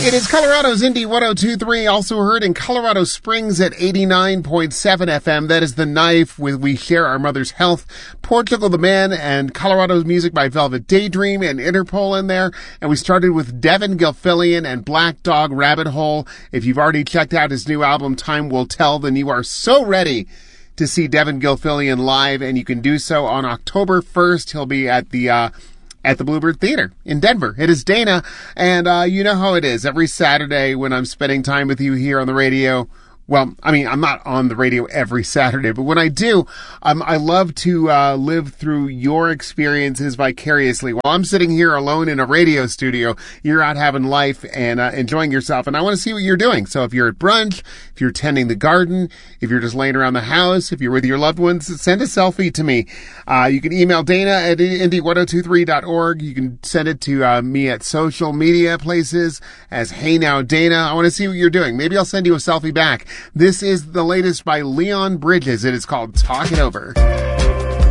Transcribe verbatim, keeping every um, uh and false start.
It is Colorado's Indie one oh two point three, also heard in Colorado Springs at eighty-nine point seven F M. That is The Knife with We Share Our Mother's Health, Portugal the Man, and Colorado's music by Velvet Daydream and Interpol in there. And we started with Devin Gilfillian and Black Dog Rabbit Hole. If you've already checked out his new album, Time Will Tell, then you are so ready to see Devin Gilfillian live, and you can do so on October first. He'll be at the, uh, at the Bluebird Theater in Denver. It is Dana, and uh, you know how it is. Every Saturday when I'm spending time with you here on the radio, well, I mean, I'm not on the radio every Saturday, but when I do, um, I love to uh, live through your experiences vicariously. While I'm sitting here alone in a radio studio, you're out having life and uh, enjoying yourself, and I want to see what you're doing. So if you're at brunch, if you're tending the garden, if you're just laying around the house, if you're with your loved ones, send a selfie to me. Uh, you can email Dana at indie one oh two three dot org. You can send it to uh, me at social media places as Hey Now Dana. I want to see what you're doing. Maybe I'll send you a selfie back. This is the latest by Leon Bridges. It is called Talk It Over.